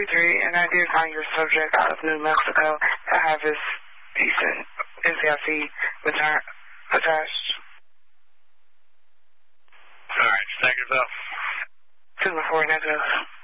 33, and I did find your subject of New Mexico to have his decent NCIC return attached. Alright, thank yourself. 2-4 negative.